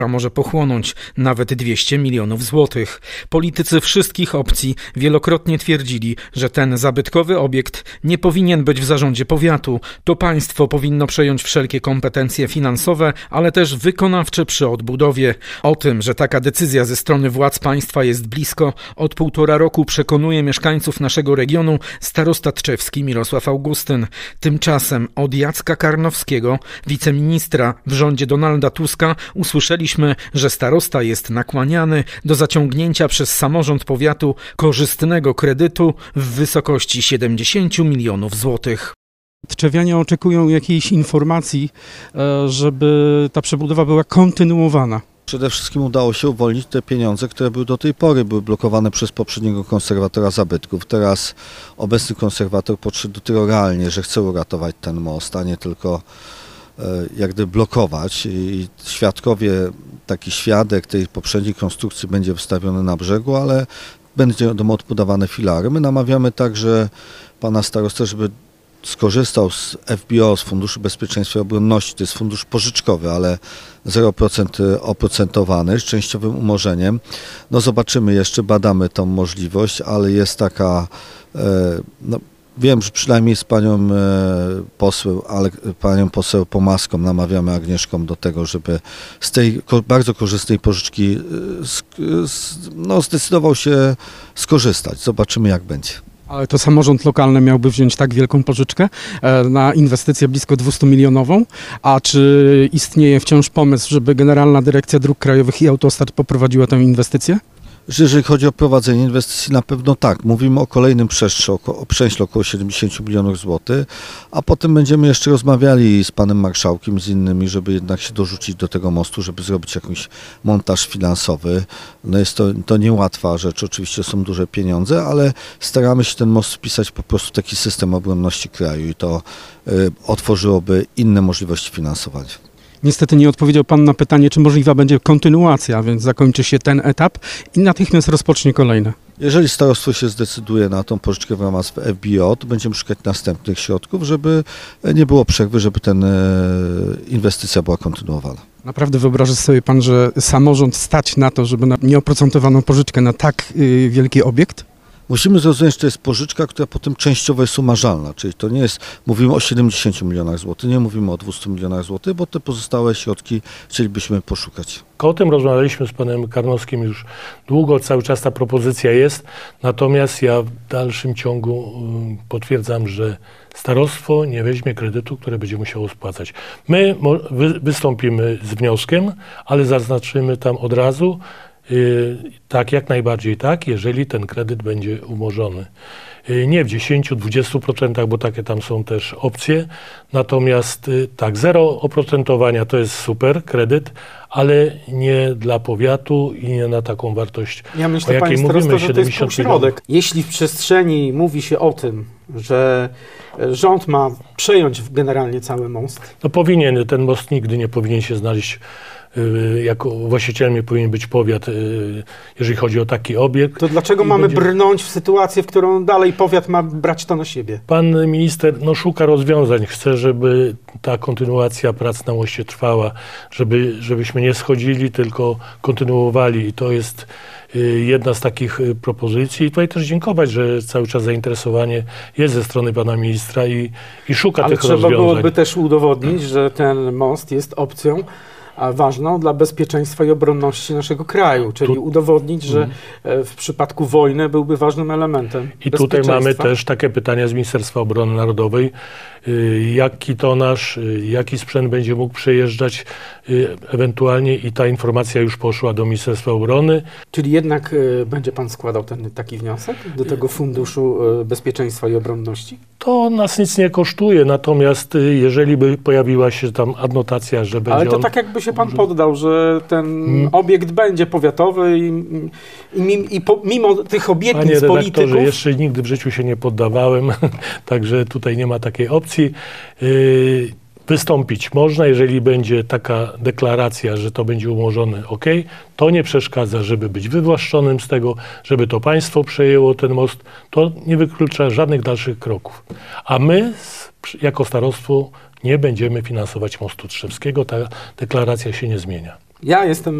a może pochłonąć nawet 200 milionów złotych. Politycy wszystkich opcji wielokrotnie twierdzili, że ten zabytkowy obiekt nie powinien być w zarządzie powiatu. To państwo powinno przejąć wszelkie kompetencje finansowe, ale też wykonawcze przy odbudowie. O tym, że taka decyzja ze strony władz państwa jest blisko, od 1,5 roku przekonuje mieszkańców naszego regionu starosta tczewski Mirosław Augustyn. Tymczasem od Jacka Karnowskiego, wiceministra w rządzie Donalda Tuska, usłyszeliśmy, że starosta jest nakłaniany do zaciągnięcia przez samorząd powiatu korzystnego kredytu w wysokości 70 milionów złotych. Tczewianie oczekują jakiejś informacji, żeby ta przebudowa była kontynuowana. Przede wszystkim udało się uwolnić te pieniądze, które były do tej pory blokowane przez poprzedniego konserwatora zabytków. Teraz obecny konserwator podszedł do tego realnie, że chce uratować ten most, a nie tylko jak gdyby blokować. I taki świadek tej poprzedniej konstrukcji będzie wystawiony na brzegu, ale będą odbudowane filary. My namawiamy także pana starostę, żeby skorzystał z FBO, z Funduszu Bezpieczeństwa i Obronności. To jest fundusz pożyczkowy, ale 0% oprocentowany, z częściowym umorzeniem. No zobaczymy jeszcze, badamy tą możliwość, ale jest taka, wiem, że przynajmniej z panią poseł Pomaską namawiamy Agnieszką do tego, żeby z tej bardzo korzystnej pożyczki zdecydował się skorzystać. Zobaczymy, jak będzie. Ale to samorząd lokalny miałby wziąć tak wielką pożyczkę na inwestycję blisko 200-milionową, a czy istnieje wciąż pomysł, żeby Generalna Dyrekcja Dróg Krajowych i Autostrad poprowadziła tę inwestycję? Jeżeli chodzi o prowadzenie inwestycji, na pewno tak. Mówimy o kolejnym prześle około 70 milionów złotych, a potem będziemy jeszcze rozmawiali z panem marszałkiem, z innymi, żeby jednak się dorzucić do tego mostu, żeby zrobić jakiś montaż finansowy. No jest to niełatwa rzecz, oczywiście są duże pieniądze, ale staramy się ten most wpisać po prostu w taki system obronności kraju i to otworzyłoby inne możliwości finansowania. Niestety nie odpowiedział pan na pytanie, czy możliwa będzie kontynuacja, więc zakończy się ten etap i natychmiast rozpocznie kolejne. Jeżeli starostwo się zdecyduje na tą pożyczkę w ramach FBO, to będziemy szukać następnych środków, żeby nie było przerwy, żeby ta inwestycja była kontynuowana. Naprawdę wyobraża sobie pan, że samorząd stać na to, żeby na nieoprocentowaną pożyczkę na tak wielki obiekt? Musimy zrozumieć, że to jest pożyczka, która potem częściowo jest umarzalna, czyli to nie jest, mówimy o 70 milionach złotych, nie mówimy o 200 milionach złotych, bo te pozostałe środki chcielibyśmy poszukać. O tym rozmawialiśmy z panem Karnowskim już długo, cały czas ta propozycja jest, natomiast ja w dalszym ciągu potwierdzam, że starostwo nie weźmie kredytu, który będzie musiało spłacać. My wystąpimy z wnioskiem, ale zaznaczymy tam od razu, tak, jak najbardziej tak, jeżeli ten kredyt będzie umorzony. Nie w 10-20%, bo takie tam są też opcje, natomiast tak, 0 oprocentowania to jest super kredyt, ale nie dla powiatu i nie na taką wartość, ja myślę, o jakiej mówimy, 70 milionów. Jeśli w przestrzeni mówi się o tym, że rząd ma przejąć generalnie cały most. No powinien, ten most nigdy nie powinien się znaleźć, jako właścicielem nie powinien być powiat, jeżeli chodzi o taki obiekt. To dlaczego mamy brnąć w sytuację, w którą dalej powiat ma brać to na siebie? Pan minister szuka rozwiązań, chce, żeby ta kontynuacja prac na moście trwała, żebyśmy nie schodzili, tylko kontynuowali i to jest jedna z takich propozycji. I tutaj też dziękować, że cały czas zainteresowanie jest ze strony pana ministra i szuka tych rozwiązań. Ale trzeba byłoby też udowodnić, że ten most jest opcją ważną dla bezpieczeństwa i obronności naszego kraju, czyli udowodnić, że w przypadku wojny byłby ważnym elementem I tutaj mamy też takie pytania z Ministerstwa Obrony Narodowej, jaki tonaż, jaki sprzęt będzie mógł przejeżdżać ewentualnie i ta informacja już poszła do Ministerstwa Obrony. Czyli jednak będzie pan składał taki wniosek do tego Funduszu Bezpieczeństwa i Obronności? To nas nic nie kosztuje, natomiast jeżeli by pojawiła się tam adnotacja, że będzie. Ale to tak jakby się pan poddał, że ten obiekt będzie powiatowy i mimo tych obietnic Panie polityków... redaktorze, jeszcze nigdy w życiu się nie poddawałem, także tutaj nie ma takiej opcji. Wystąpić można, jeżeli będzie taka deklaracja, że to będzie umorzone, ok, to nie przeszkadza, żeby być wywłaszczonym z tego, żeby to państwo przejęło ten most, to nie wyklucza żadnych dalszych kroków. A my jako starostwo nie będziemy finansować mostu Tczewskiego, ta deklaracja się nie zmienia. Ja jestem